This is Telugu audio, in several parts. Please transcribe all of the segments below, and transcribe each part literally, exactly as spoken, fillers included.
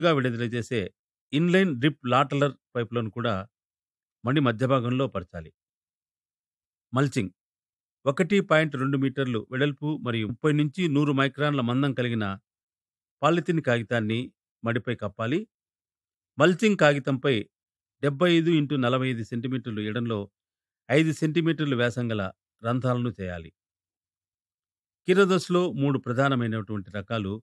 గా విడుదల చేసే ఇన్‌లైన్ డ్రిప్ లాటరల్ పైపులను కూడా మడి మధ్య భాగంలో పరచాలి. మల్చింగ్ ఒకటి పాయింట్ రెండు మీటర్లు వెడల్పు మరియు ముప్పై నుంచి నూరు మైక్రాన్ల మందం కలిగిన పాలిథిన్ కాగితాన్ని మడిపై కప్పాలి. మల్చింగ్ కాగితంపై డెబ్బై ఐదు ఇంటూ నలభై ఐదు సెంటీమీటర్లు ఎడంలో ఐదు సెంటీమీటర్లు వ్యాసం గల రంధ్రాలను చేయాలి. కీరదోసలో మూడు ప్రధానమైనటువంటి రకాలు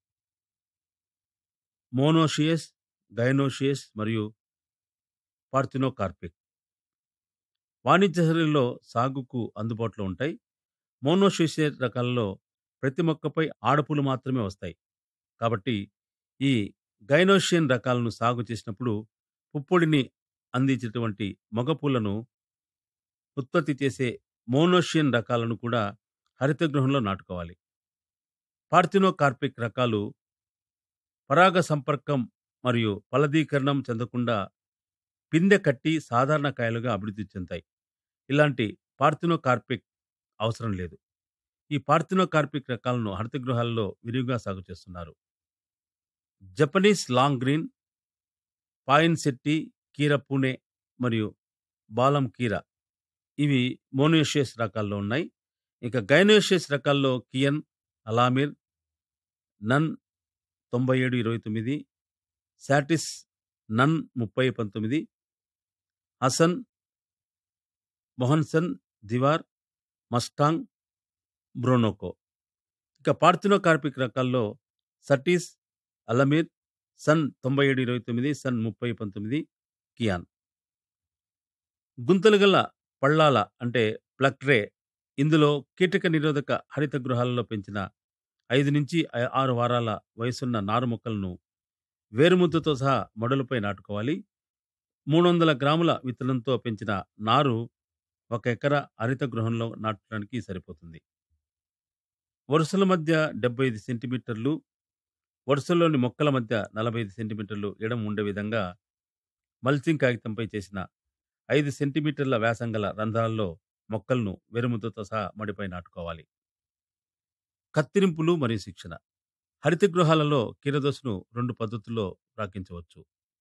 మోనోషియస్, గైనోషియస్ మరియు పార్థెనోకార్పిక్. వాణిజ్య శ్రేణిలో సాగుకు అందుబాటులో ఉంటాయి. మోనోషియస్ రకాలలో ప్రతి మొక్కపై ఆడపూలు మాత్రమే వస్తాయి. కాబట్టి ఈ గైనోషియన్ రకాలను సాగు చేసినప్పుడు పుప్పొడిని అందించేటువంటి మగపూలను ఉత్పత్తి చేసే మోనోషియన్ రకాలను కూడా హరితగృహంలో నాటుకోవాలి. పార్థెనోకార్పిక్ రకాలు పరాగ సంపర్కం మరియు ఫలదీకరణం చెందకుండా పిందె కట్టి సాధారణ కాయలుగా అభివృద్ధి చెందుతాయి. ఇలాంటి పార్థెనోకార్పిక్ అవసరం లేదు. ఈ పార్థెనోకార్పిక్ రకాలను హరితగృహాల్లో విరివిగా సాగు చేస్తున్నారు. జపనీస్ లాంగ్ గ్రీన్, పాయిన్సెట్టి, కీర పూణే మరియు బాలం కీర ఇవి మోనోషియస్ రకాల్లో ఉన్నాయి. ఇక గైనోషియస్ రకాల్లో కియన్, అలామిర్, నన్ తొంభై ఏడు ఇరవై తొమ్మిది, శాటిస్, నన్ ముప్పై పంతొమ్మిది, హసన్, మొహన్సన్, దివార్, మస్టాంగ్, బ్రోనోకో. ఇక పార్థెనోకార్పిక్ రకాల్లో సటీస్, అలమీర్, సన్ తొంభై ఏడు ఇరవై తొమ్మిది, సన్ ముప్పై పంతొమ్మిది, కియాన్. గుంతలు గల పళ్ళాల అంటే ప్లక్ట్రే. ఇందులో కీటక నిరోధక హరిత గృహాలలో పెంచిన ఐదు నుంచి ఆరు వారాల వయసున్న నారు మొక్కలను వేరుముద్దతో సహా మడులపై నాటుకోవాలి. మూడు వందల గ్రాముల విత్తనంతో పెంచిన నారు ఒక ఎకరా హరిత గృహంలో నాటడానికి సరిపోతుంది. వరుసల మధ్య డెబ్బై ఐదు సెంటీమీటర్లు, వరుసలోని మొక్కల మధ్య నలభై ఐదు సెంటీమీటర్లు ఎడం ఉండే విధంగా మల్చింగ్ కాగితంపై చేసిన ఐదు సెంటీమీటర్ల వ్యాసం గల రంధ్రాల్లో మొక్కలను వెరుముద్దతో సహా మడిపై నాటుకోవాలి. కత్తిరింపులు మరియు శిక్షణ. హరిత గృహాలలో కీరదోసను రెండు పద్ధతుల్లో ప్రాకించవచ్చు.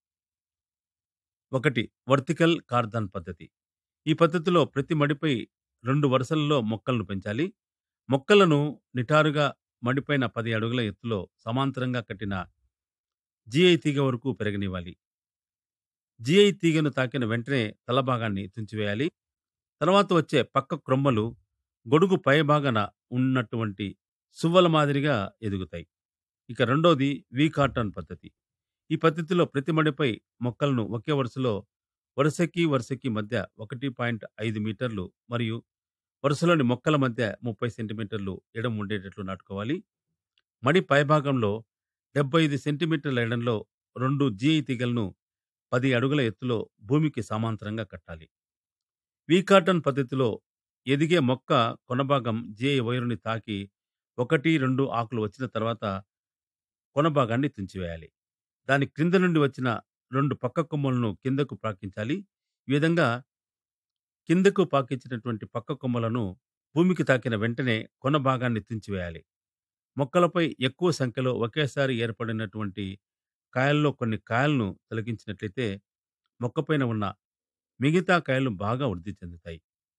ఒకటి, వర్టికల్ కార్దాన్ పద్ధతి. ఈ పద్ధతిలో ప్రతి మడిపై రెండు వరుసలలో మొక్కలను పెంచాలి. మొక్కలను నిటారుగా మడిపైన పది అడుగుల ఎత్తులో సమాంతరంగా కట్టిన జిఐ తీగ వరకు పెరగనివ్వాలి. జిఐ తీగను తాకిన వెంటనే తలభాగాన్ని తుంచివేయాలి. తర్వాత వచ్చే పక్క క్రొమ్మలు గొడుగు పైభాగాన ఉన్నటువంటి సువ్వల మాదిరిగా ఎదుగుతాయి. ఇక రెండోది వి కార్టన్ పద్ధతి. ఈ పద్ధతిలో ప్రతి మడిపై మొక్కలను ఒకే వరుసలో వరుసకి వరుసకి మధ్య ఒకటి పాయింట్ ఐదు మీటర్లు మరియు వరుసలోని మొక్కల మధ్య ముప్పై సెంటీమీటర్లు ఎడం ఉండేటట్లు నాటుకోవాలి. మడి పైభాగంలో డెబ్బై ఐదు సెంటీమీటర్ల ఎడంలో రెండు జిఐ తీగలను పది అడుగుల ఎత్తులో భూమికి సమాంతరంగా కట్టాలి. వి కార్టన్ పద్ధతిలో ఎదిగే మొక్క కొనభాగం జిఐ వైరుని తాకి ఒకటి రెండు ఆకులు వచ్చిన తర్వాత కొనభాగాన్ని తుంచివేయాలి. దాని క్రింద నుండి వచ్చిన రెండు పక్క కొమ్మలను కిందకు పాకించాలి. ఈ విధంగా కిందకు పాకించినటువంటి పక్క కొమ్మలను భూమికి తాకిన వెంటనే కొన భాగాన్ని తుంచివేయాలి. మొక్కలపై ఎక్కువ సంఖ్యలో ఒకేసారి ఏర్పడినటువంటి కాయల్లో కొన్ని కాయలను తొలగించినట్లయితే మొక్కపైన ఉన్న మిగతా కాయలు బాగా వృద్ధి చెందుతాయి.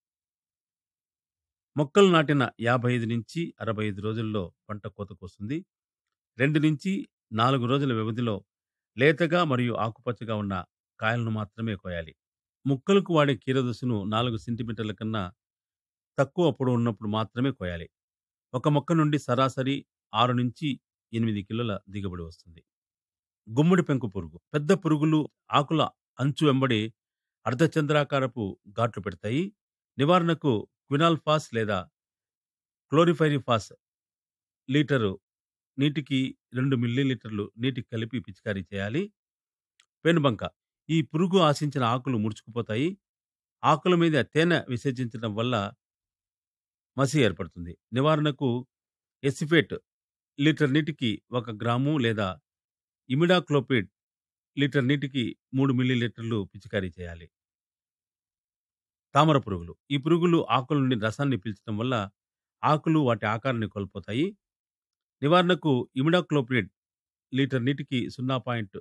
మొక్కలు నాటిన యాభై ఐదు నుంచి అరవై ఐదు రోజుల్లో పంట కోతకు వస్తుంది. రెండు నుంచి నాలుగు రోజుల వ్యవధిలో లేతగా మరియు ఆకుపచ్చగా ఉన్న కాయలను మాత్రమే కోయాలి. ముక్కలకు వాడే కీరదోసను నాలుగు సెంటీమీటర్ల కన్నా తక్కువ పొడవు ఉన్నప్పుడు మాత్రమే కోయాలి. ఒక మొక్క నుండి సరాసరి ఆరు నుంచి ఎనిమిది కిలోల దిగుబడి వస్తుంది. గుమ్మడి పెంకు పురుగు. పెద్ద పురుగులు ఆకుల అంచు వెంబడి అర్ధచంద్రాకారపు ఘాట్లు పెడతాయి. నివారణకు క్వినాల్ఫాస్ లేదా క్లోరిఫైరిఫాస్ లీటరు నీటికి రెండు మిల్లీలీటర్లు నీటికి కలిపి పిచికారీ చేయాలి. పెనుబంక. ఈ పురుగు ఆశించిన ఆకులు ముడుచుకుపోతాయి. ఆకుల మీద తేనె విసర్జించడం వల్ల మసి ఏర్పడుతుంది. నివారణకు ఎసిఫేట్ లీటర్ నీటికి ఒక గ్రాము లేదా ఇమిడాక్లోపిడ్ లీటర్ నీటికి మూడు మిల్లీలీటర్లు పిచికారీ చేయాలి. తామర పురుగులు. ఈ పురుగులు ఆకుల నుండి రసాన్ని పీల్చడం వల్ల ఆకులు వాటి ఆకారాన్ని కోల్పోతాయి. నివారణకు ఇమిడాక్లోపిడ్ లీటర్ నీటికి సున్నా పాయింట్